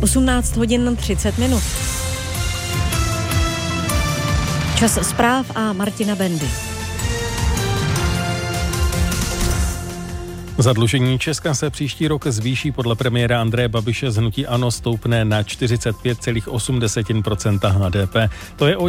18 hodin 30 minut. Čas zpráv a Martina Bendy. Zadlužení Česka se příští rok zvýší. Podle premiéra Andreje Babiše z hnutí ANO stoupne na 45,8% HDP. To je o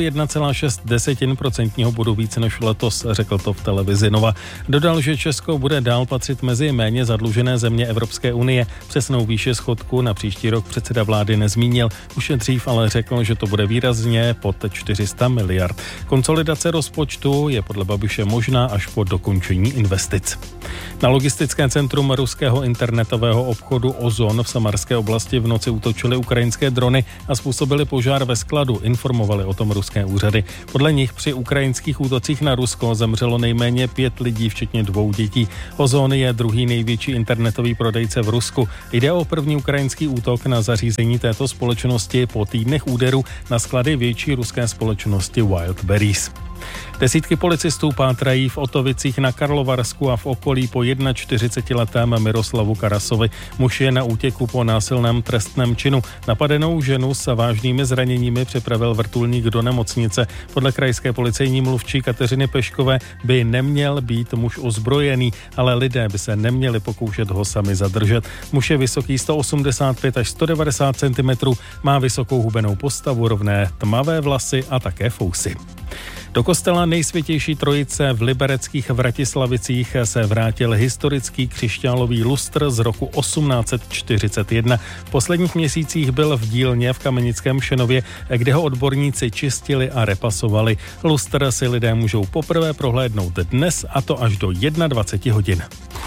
1,6% bodu víc než letos, řekl to v televizi Nova. Dodal, že Česko bude dál patřit mezi méně zadlužené země Evropské unie. Přesnou výši schodku na příští rok předseda vlády nezmínil. Už dřív ale řekl, že to bude výrazně pod 400 miliard. Konsolidace rozpočtu je podle Babiše možná až po dokončení investic. Na logistické centrum ruského internetového obchodu Ozon v Samarské oblasti v noci útočily ukrajinské drony a způsobili požár ve skladu, informovali o tom ruské úřady. Podle nich při ukrajinských útocích na Rusko zemřelo nejméně 5 lidí, včetně 2 dětí. Ozon je druhý největší internetový prodejce v Rusku. Jde o první ukrajinský útok na zařízení této společnosti po týdnech úderů na sklady větší ruské společnosti Wildberries. Desítky policistů pátrají v Otovicích na Karlovarsku a v okolí po 41letém Miroslavu Karasovi. Muž je na útěku po násilném trestném činu. Napadenou ženu s vážnými zraněními přepravil vrtulník do nemocnice. Podle krajské policejní mluvčí Kateřiny Peškové by neměl být muž ozbrojený, ale lidé by se neměli pokoušet ho sami zadržet. Muž je vysoký 185 až 190 cm, má vysokou hubenou postavu, rovné tmavé vlasy a také fousy. Do kostela Nejsvětější Trojice v libereckých Vratislavicích se vrátil historický křišťálový lustr z roku 1841. V posledních měsících byl v dílně v Kamenickém Šenově, kde ho odborníci čistili a repasovali. Lustr si lidé můžou poprvé prohlédnout dnes, a to až do 21 hodin.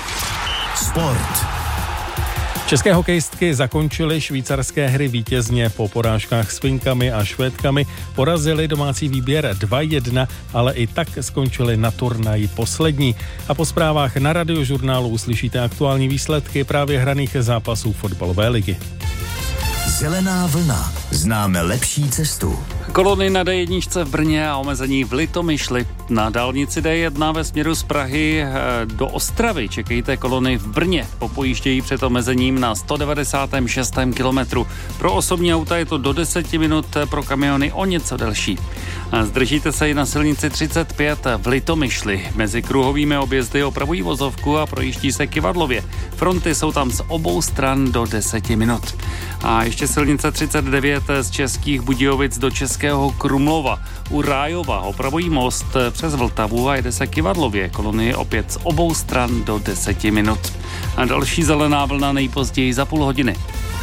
Sport. České hokejistky zakončily švýcarské hry vítězně. Po porážkách s Finkami a Švédkami porazili domácí výběr 2-1, ale i tak skončili na turnaji poslední. A po zprávách na Radiožurnálu uslyšíte aktuální výsledky právě hraných zápasů fotbalové ligy. Zelená vlna. Známe lepší cestu. Kolony na D1 v Brně a omezení v Litomyšli. Na dálnici D1 ve směru z Prahy do Ostravy čekejte kolony v Brně. Popojíždějí před omezením na 196. kilometru. Pro osobní auta je to do 10 minut, pro kamiony o něco delší. Zdržíte se i na silnici 35 v Litomyšli. Mezi kruhovými objezdy opravují vozovku a projíždí se Kyvadlově. Fronty jsou tam z obou stran do 10 minut. A ještě silnice 39 z Českých Budějovic do Českého Krumlova. U Rájova opravují most přes Vltavu a jede se Kyvadlově. Kolony opět z obou stran do 10 minut. A další zelená vlna nejpozději za půl hodiny.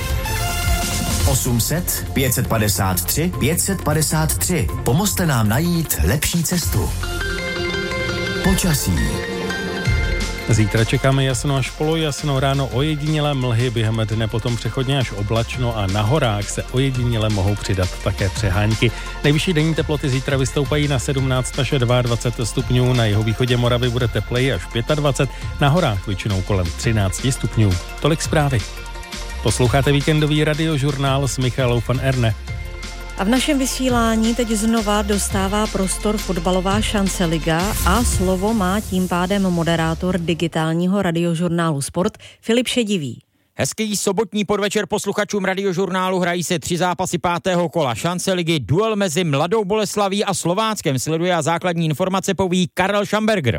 800 553 553. Pomozte nám najít lepší cestu. Počasí. Zítra čekáme jasno až polojasno, ráno ojedinělé mlhy, během dne potom přechodně až oblačno a na horách se ojediněle mohou přidat také přehánky. Nejvyšší denní teploty zítra vystoupají na 17 až 22 stupňů, na jihovýchodě Moravy bude tepleji až 25, na horách většinou kolem 13 stupňů. Tolik zprávy. Posloucháte víkendový Radiožurnál s Michalou van Erne. A v našem vysílání teď znova dostává prostor fotbalová šance liga a slovo má tím pádem moderátor digitálního Radiožurnálu Sport Filip Šedivý. Hezký sobotní podvečer posluchačům Radiožurnálu. Hrají se 3 zápasy 5. kola šance ligy. Duel mezi Mladou Boleslaví a Slováckem sleduje a základní informace poví Karel Schamberger.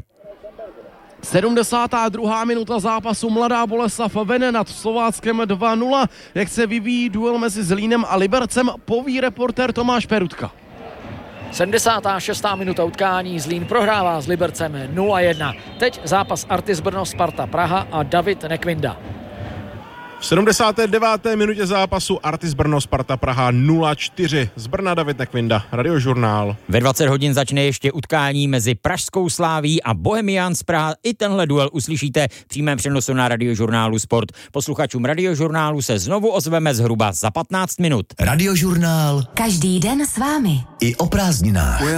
72. minuta zápasu. Mladá Boleslav vede nad Slováckem 2-0. Jak se vyvíjí duel mezi Zlínem a Libercem, poví reportér Tomáš Perutka. 76. minuta utkání. Zlín prohrává s Libercem 0-1. Teď zápas Artis Brno, Sparta Praha a David Nekvinda. V 79. minutě zápasu Artis Brno, Sparta Praha 0-4. Z Brna David Nekvinda, Radiožurnál. Ve 20 hodin začne ještě utkání mezi Pražskou Sláví a Bohemians Praha. I tenhle duel uslyšíte v přímém přenosu na Radiožurnálu Sport. Posluchačům Radiožurnálu se znovu ozveme zhruba za 15 minut. Radiožurnál. Každý den s vámi. I o prázdninách.